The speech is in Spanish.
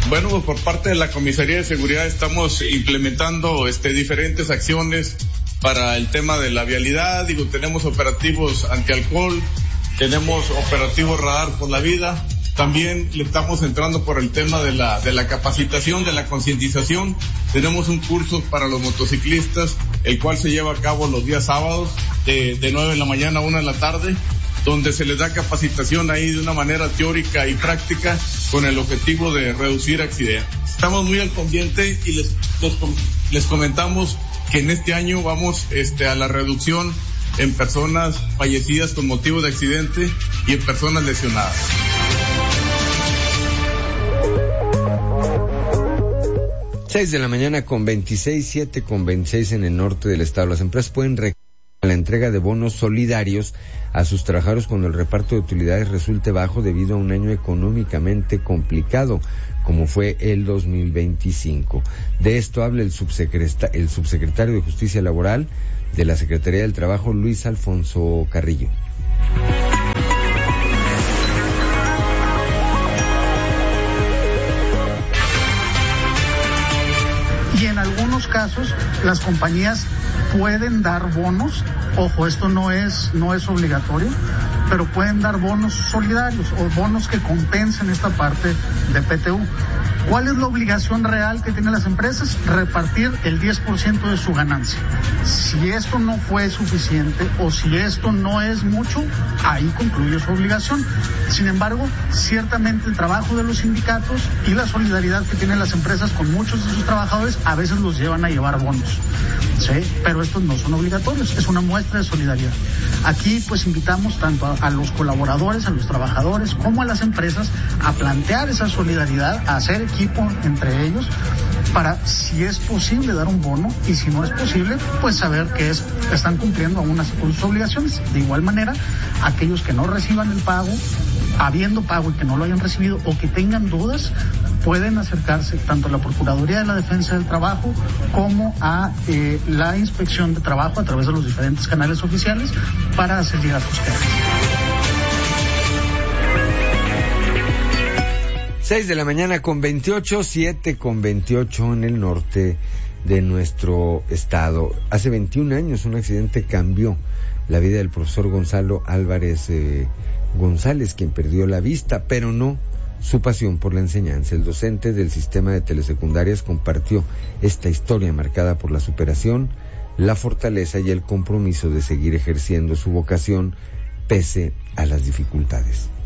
Bueno, pues por parte de la Comisaría de Seguridad estamos implementando diferentes acciones para el tema de la vialidad. Tenemos operativos antialcohol, tenemos operativos radar por la vida. También le estamos entrando por el tema de la capacitación, de la concientización. Tenemos un curso para los motociclistas, el cual se lleva a cabo los días sábados de 9 de la mañana a 1 de la tarde, donde se les da capacitación ahí de una manera teórica y práctica con el objetivo de reducir accidentes. Estamos muy al pendiente y les comentamos que en este año vamos a la reducción en personas fallecidas con motivo de accidente y en personas lesionadas. 6 de la mañana con 26, 7 con 26 en el norte del estado. Las empresas pueden la entrega de bonos solidarios a sus trabajadores cuando el reparto de utilidades resulte bajo debido a un año económicamente complicado, como fue el 2025. De esto habla el subsecretario de Justicia Laboral de la Secretaría del Trabajo, Luis Alfonso Carrillo. Y en algunos casos las compañías pueden dar bonos, ojo, esto no es obligatorio, pero pueden dar bonos solidarios o bonos que compensen esta parte de PTU. ¿Cuál es la obligación real que tienen las empresas? Repartir el 10% de su ganancia. Si esto no fue suficiente o si esto no es mucho, ahí concluye su obligación. Sin embargo, ciertamente el trabajo de los sindicatos y la solidaridad que tienen las empresas con muchos de sus trabajadores a veces los llevan a llevar bonos. ¿Sí? Pero estos no son obligatorios, es una muestra de solidaridad. Aquí pues invitamos tanto a los colaboradores, a los trabajadores, como a las empresas a plantear esa solidaridad, a hacer equipo entre ellos, para si es posible dar un bono y si no es posible, pues saber que están cumpliendo aún así con sus obligaciones. De igual manera, aquellos que no reciban el pago, habiendo pago y que no lo hayan recibido o que tengan dudas, pueden acercarse tanto a la Procuraduría de la Defensa del Trabajo como a la Inspección de Trabajo a través de los diferentes canales oficiales para hacer llegar sus quejas. 6 de la mañana con 28, 7 con 28 en el norte de nuestro estado. Hace 21 años un accidente cambió la vida del profesor Gonzalo Álvarez González, quien perdió la vista, pero no su pasión por la enseñanza. El docente del sistema de telesecundarias compartió esta historia marcada por la superación, la fortaleza y el compromiso de seguir ejerciendo su vocación pese a las dificultades.